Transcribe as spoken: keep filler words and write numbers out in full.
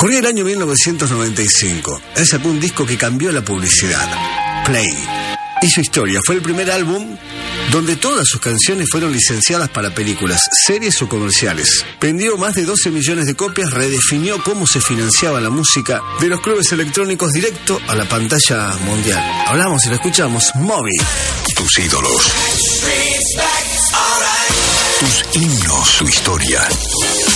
Corría el año mil novecientos noventa y cinco. Él sacó un disco que cambió la publicidad. Play. Hizo historia. Fue el primer álbum donde todas sus canciones fueron licenciadas para películas, series o comerciales. Vendió más de doce millones de copias, redefinió cómo se financiaba la música de los clubes electrónicos directo a la pantalla mundial. Hablamos y lo escuchamos. Moby. Tus ídolos. Tus himnos, su historia.